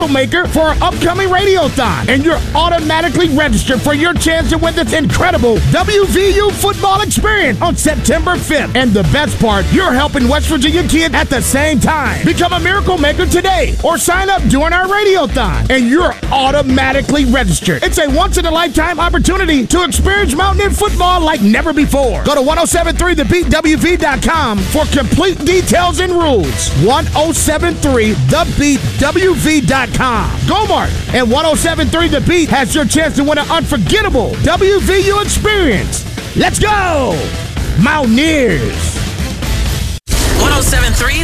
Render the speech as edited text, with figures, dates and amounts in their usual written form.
Maker for our upcoming Radiothon, and you're automatically registered for your chance to win this incredible WVU football experience on September 5th. And the best part, you're helping West Virginia kids at the same time. Become a Miracle Maker today or sign up during our Radiothon, and you're automatically registered. It's a once-in-a-lifetime opportunity to experience Mountaineer football like never before. Go to 1073thebeatwv.com for complete details and rules. 1073thebeatwv.com. Go-Mart and 1073 The Beat has your chance to win an unforgettable WVU experience. Let's go, Mountaineers! 1073